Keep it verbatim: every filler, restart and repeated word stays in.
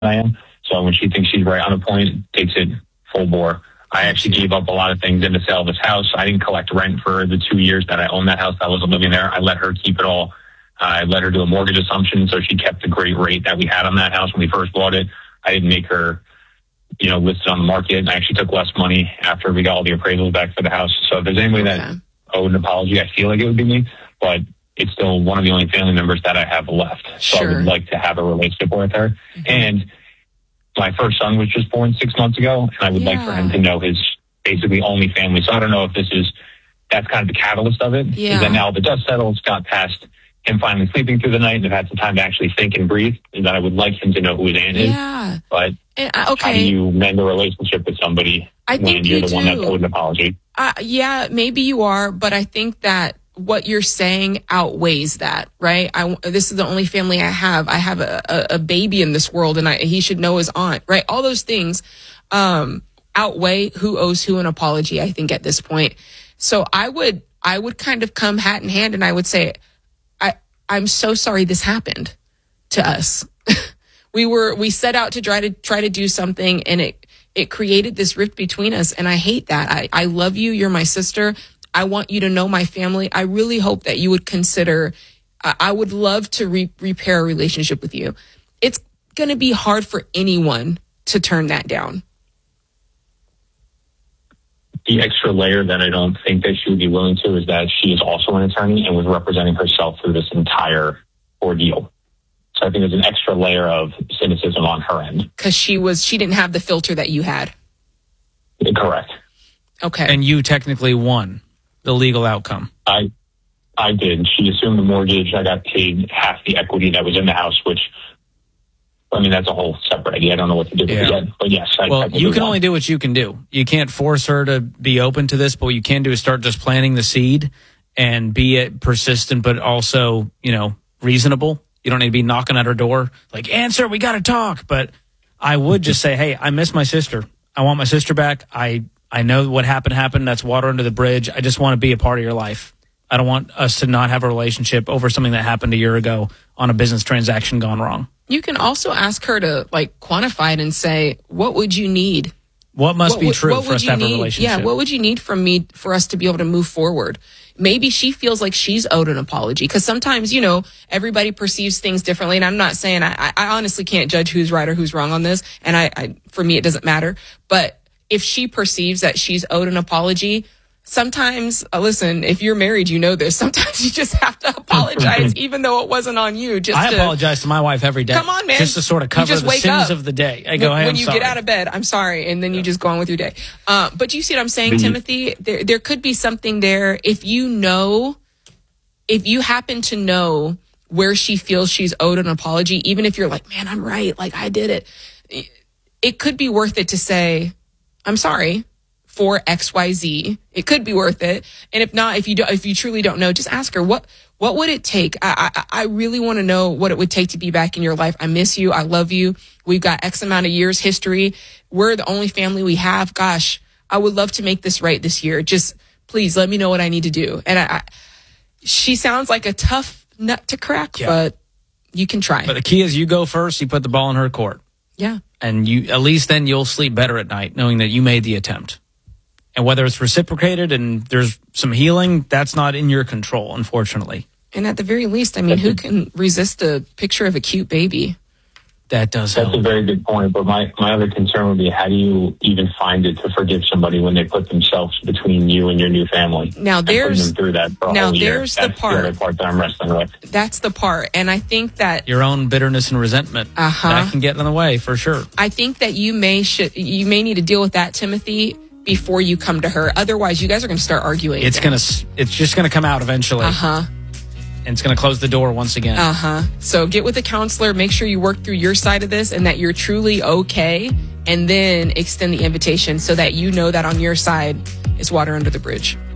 I am. So when she thinks she's right on a point, takes it full bore. I actually gave up a lot of things in the sale of this house. I didn't collect rent for the two years that I owned that house. I wasn't living there. I let her keep it all. I let her do a mortgage assumption, so she kept the great rate that we had on that house when we first bought it. I didn't make her, you know, list it on the market. I actually took less money after we got all the appraisals back for the house. So if there's anybody okay. that owed an apology, I feel like it would be me, but it's still one of the only family members that I have left. So sure. I would like to have a relationship with her. Mm-hmm. And my first son was just born six months ago, and I would yeah. like for him to know his basically only family. So I don't know if this is, that's kind of the catalyst of it. Yeah. Is that now the dust settles, got past him finally sleeping through the night and have had some time to actually think and breathe, is that I would like him to know who his aunt is. Yeah. But and, uh, okay. how do you mend a relationship with somebody I when think you're you the do. one that owed an apology? Uh, yeah, maybe you are, but I think that what you're saying outweighs that, right? I, this is the only family I have. I have a, a, a baby in this world, and I, he should know his aunt, right? All those things um, outweigh who owes who an apology, I think, at this point. So I would, I would kind of come hat in hand, and I would say, I, I'm so sorry this happened to us. we were, we set out to try to try to do something, and it, it created this rift between us, and I hate that. I, I love you. You're my sister. I want you to know my family. I really hope that you would consider, uh, I would love to re- repair a relationship with you. It's going to be hard for anyone to turn that down. The extra layer that I don't think that she would be willing to is that she is also an attorney and was representing herself through this entire ordeal. So I think there's an extra layer of cynicism on her end. Because she was, she didn't have the filter that you had. Correct. Okay. And you technically won the legal outcome. I I did. She assumed the mortgage. I got paid half the equity that was in the house, which, I mean, that's a whole separate idea. I don't know what to do with yeah. it yet. But yes, I Well, you can won. only do what you can do. You can't force her to be open to this, but what you can do is start just planting the seed and be persistent, but also, you know, reasonable. You don't need to be knocking at her door like, answer, we got to talk. But I would just say, hey, I miss my sister. I want my sister back. I I know what happened happened. That's water under the bridge. I just want to be a part of your life. I don't want us to not have a relationship over something that happened a year ago on a business transaction gone wrong. You can also ask her to like quantify it and say, what would you need? What must what, be true what for us to have need? a relationship? Yeah, what would you need from me for us to be able to move forward? Maybe she feels like she's owed an apology because sometimes, you know, everybody perceives things differently. And I'm not saying I, I honestly can't judge who's right or who's wrong on this. And I, I, for me, it doesn't matter. But if she perceives that she's owed an apology, sometimes, uh, listen, if you're married, you know this. Sometimes you just have to apologize, even though it wasn't on you. Just I to, apologize to my wife every day. Come on, man. Just to sort of cover the sins up. of the day. I go, when, hey, when I'm you sorry. get out of bed, I'm sorry, and then you just go on with your day. Uh, but you see what I'm saying, mm-hmm. Timothy? There, there could be something there. If you know, if you happen to know where she feels she's owed an apology, even if you're like, man, I'm right, like I did it, it could be worth it to say, I'm sorry for X Y Z. It could be worth it. And if not, if you do, if you truly don't know, just ask her, what, what would it take? I, I, I really want to know what it would take to be back in your life. I miss you. I love you. We've got X amount of years history. We're the only family we have. Gosh, I would love to make this right this year. Just please let me know what I need to do. And I, I she sounds like a tough nut to crack, yeah. but you can try. But the key is you go first. You put the ball in her court. Yeah. And you, at least then you'll sleep better at night knowing that you made the attempt. And whether it's reciprocated and there's some healing, that's not in your control, unfortunately. And at the very least, I mean, who can resist a picture of a cute baby? That does That's help. a very good point. But my, my other concern would be, how do you even find it to forgive somebody when they put themselves between you and your new family? Now there's them through that for a now whole year? there's the That's part. the other part that I'm wrestling with. That's the part, and I think that your own bitterness and resentment uh-huh. that can get in the way for sure. I think that you may should you may need to deal with that, Timothy, before you come to her. Otherwise, you guys are going to start arguing. It's again. gonna it's just gonna come out eventually. Uh huh. And it's going to close the door once again. Uh-huh. So get with a counselor, make sure you work through your side of this and that you're truly okay, and then extend the invitation so that you know that on your side it's water under the bridge.